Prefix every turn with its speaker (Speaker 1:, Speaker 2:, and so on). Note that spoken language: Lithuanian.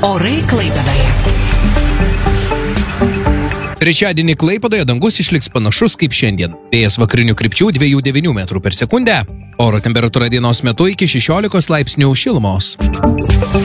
Speaker 1: Orai Klaipėdoje.
Speaker 2: Trečiadienį Klaipėdoje dangus išliks panašus kaip šiandien. Vėjas vakarinių krypčių 2,9 metrų per sekundę. Oro temperatūra dienos metu iki 16 laipsnių šilumos.